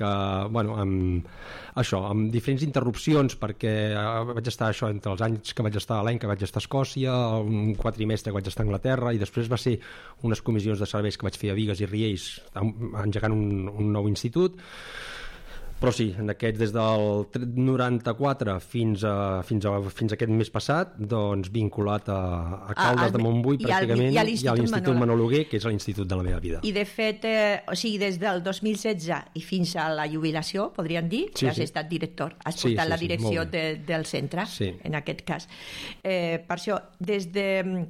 que, bueno, amb diferents interrupcions, perquè vaig estar això entre els anys que vaig estar, l'any que vaig estar a Escòcia, un quatrimestre que vaig estar a Anglaterra, i després va ser unes comissions de serveis que vaig fer a Bigues i Riells, engegant un nou institut. Però sí, en aquest, des del 94 fins a aquest mes passat, doncs vinculat a Caldes de Montbui pràcticament, i a l'Institut Manol Hugué, que és l'Institut de la meva vida. I de fet, o sigui, des del 2016 i fins a la jubilació, podríem dir, que has estat director, has portat la direcció del centre, en aquest cas. Per això, des de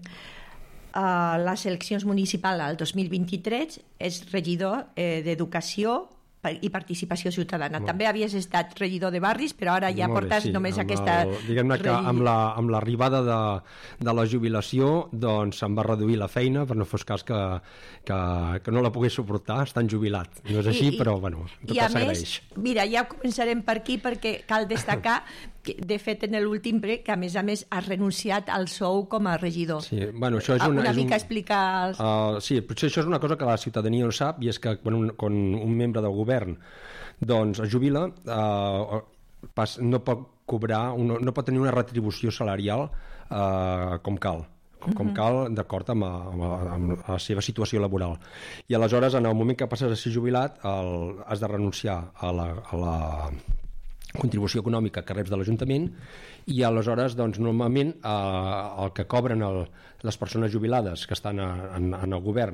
les eleccions municipals al 2023, és regidor d'Educació i Participació Ciutadana. També havies estat regidor de barris, però ara ja portes només aquesta... Diguem-ne que amb l'arribada de la jubilació, doncs se'm va reduir la feina, per no fos cas que no la pogués suportar estant jubilat. No és així, però bueno, tot s'agraeix. Mira, ja començarem per aquí, perquè cal destacar que, de fet, en l'últim ple, que a més has renunciat al sou com a regidor. Sí, bueno, això és una mica explicar... Sí, potser això és una cosa que la ciutadania no sap, i és que quan un membre del govern doncs es jubila, no pot cobrar, no pot tenir una retribució salarial com cal, d'acord amb la seva situació laboral. I aleshores, en el moment que passes a ser jubilat, has de renunciar a la contribució econòmica que reps de l'Ajuntament, i aleshores doncs, normalment el que cobren les persones jubilades que estan en el govern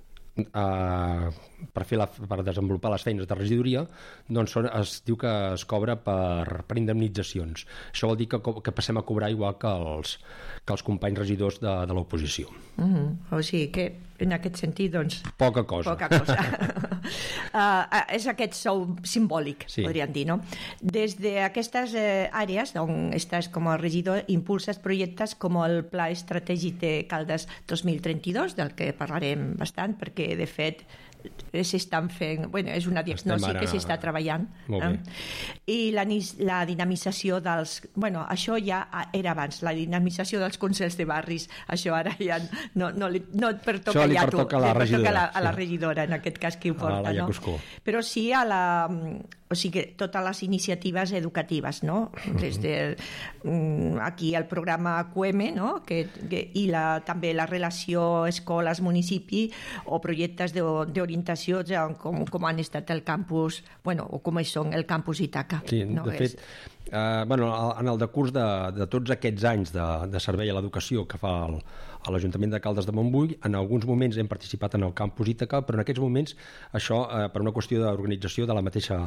per desenvolupar les feines de regidoria, doncs es diu que es cobra per indemnitzacions. Això vol dir que passem a cobrar igual que els companys regidors de l'oposició. O sigui que en aquest sentit, doncs... Poca cosa. És aquest sou simbòlic, podríem dir, no? Des d'aquestes àrees on estàs com a regidor, impulses projectes com el Pla Estratègic de Caldes 2032, del que parlarem bastant, perquè de fet s'estan fent, és una diagnosi que s'està treballant, i la dinamització dels, això ja era abans, la dinamització dels consells de barris, això ara ja no et pertoca ja a tu, pertoca a la regidora, en aquest cas qui ho porta, no? Però sí o sigui, totes les iniciatives educatives, no? Des de aquí el programa QM, no? I també la relació escoles-municipi, o projectes d'orientació com han estat el campus, o com són el campus Ítaca. Sí, de fet, en el decurs de tots aquests anys de servei a l'educació que fa l'Ajuntament de Caldes de Montbui, en alguns moments hem participat en el campus Ítaca, però en aquests moments això, per una qüestió d'organització de la mateixa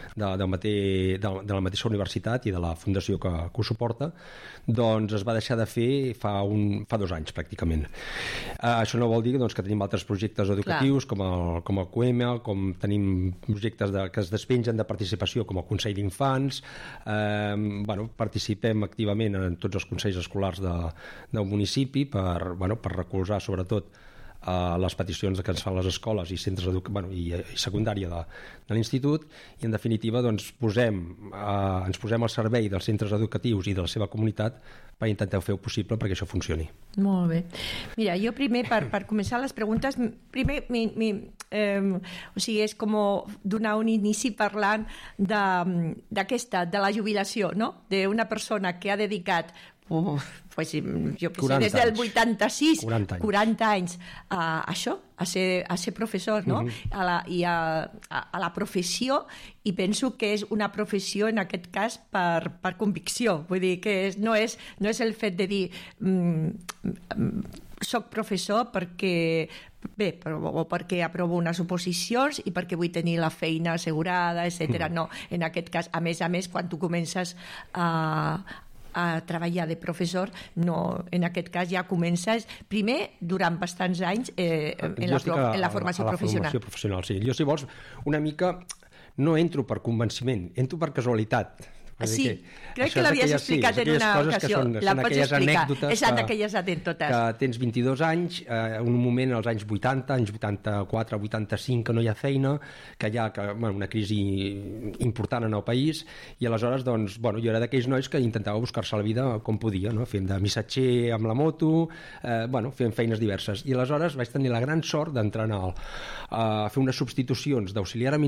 universitat i de la fundació que ho suporta, doncs es va deixar de fer fa 2 anys pràcticament. Això no vol dir que tenim altres projectes educatius com el QM, com tenim projectes que es despengen de participació com el Consell d'Infants. Participem activament en tots els consells escolars del municipi per recolzar sobretot les peticions que ens fan les escoles i centres i secundària de l'institut, i en definitiva ens posem al servei dels centres educatius i de la seva comunitat per intentar fer el possible perquè això funcioni. Molt bé. Mira, jo primer, per començar les preguntes, primer o sigui, és com donar un inici parlant de la jubilació, no? D'una persona que ha dedicat jo sé, des del 86, 40 anys a això, a ser professor, no? I a la professió, i penso que és una professió en aquest cas per convicció, vull dir que no és el fet de dir soc professor perquè aprovo unes oposicions i perquè vull tenir la feina assegurada, etc. No, en aquest cas, a més, quan tu comences a treballar de professor, no, en aquest cas ja comences primer durant bastants anys en la formació professional. Sí. Jo, si vols, una mica no entro per convenciment, entro per casualitat. Sí, crec que l'havies explicat en una ocasió. La pots explicar. Són aquelles anècdotes. Que tens 22 anys, en un moment, als anys 80, anys 84, 85, que no hi ha feina, que hi ha una crisi important en el país, i aleshores, doncs, jo era d'aquells nois que intentava buscar-se la vida com podia, no? Fent de missatger amb la moto, fent feines diverses. I aleshores vaig tenir la gran sort d'entrar a fer unes substitucions d'auxiliar